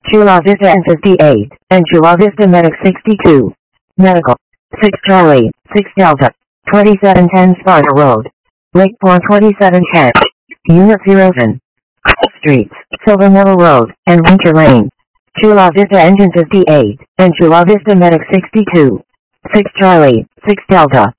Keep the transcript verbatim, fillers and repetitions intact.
Chula Vista N fifty-eight, and Chula Vista Medic sixty-two. Medical. six Charlie, six Delta. twenty-seven ten Sparta Road. Lakeport twenty-seven ten. Unit zero seven. Streets, Silver Middle Road, and Winter Lane. Chula Vista Engine fifty-eight, and Chula Vista Medic sixty-two. six Charlie, six Delta.